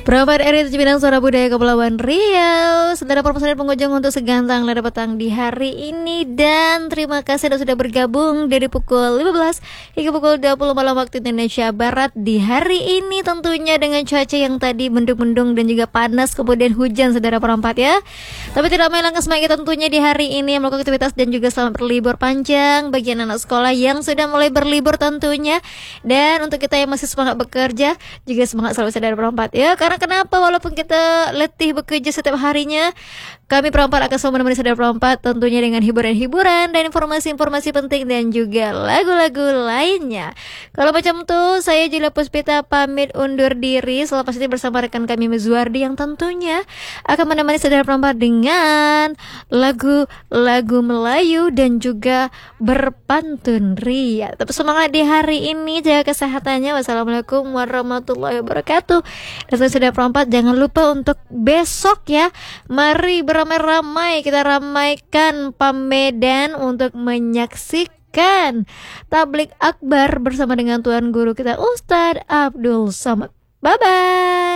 Perempat RI Cipinang Suara Budaya Kepulauan Riau. Saudara perpesanan pengunjung untuk segantang lada petang di hari ini. Dan terima kasih sudah bergabung dari pukul 15 hingga pukul 20 malam waktu Indonesia Barat di hari ini. Tentunya dengan cuaca yang tadi mendung-mendung dan juga panas, kemudian hujan saudara perempat ya. Tapi tidak melangkah semangat tentunya di hari ini melakukan aktivitas dan juga selamat berlibur panjang bagi anak sekolah yang sudah mulai berlibur tentunya. Dan untuk kita yang masih semangat bekerja juga semangat selalu saudara perempat ya. Karena kenapa walaupun kita letih bekerja setiap harinya, kami perempat akan selalu menemani saudara perempat tentunya dengan hiburan-hiburan dan informasi-informasi penting dan juga lagu-lagu lainnya. Kalau macam tuh saya Julia Puspita pamit undur diri selepas ini bersama rekan kami Mezuardi yang tentunya akan menemani saudara perempat dengan lagu-lagu Melayu dan juga berpantun ria. Tetap semangat di hari ini, jaga kesehatannya. Wassalamualaikum warahmatullahi wabarakatuh. Dan sudah perempat, jangan lupa untuk besok ya, mari beramai-ramai kita ramaikan Pamedan untuk menyaksikan tablik akbar bersama dengan Tuan Guru kita Ustadz Abdul Somad. Bye bye.